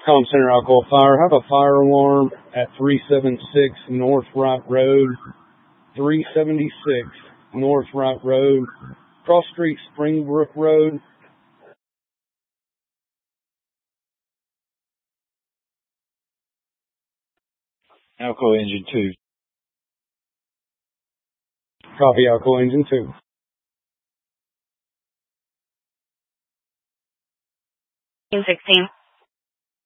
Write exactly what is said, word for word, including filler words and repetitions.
Comm Center Alcohol Fire. Have a fire alarm at three seventy-six North Wright Road. three seventy-six North Wright Road. Cross Street, Springbrook Road. Alcohol Engine two. Copy, Alcohol Engine two. sixteen.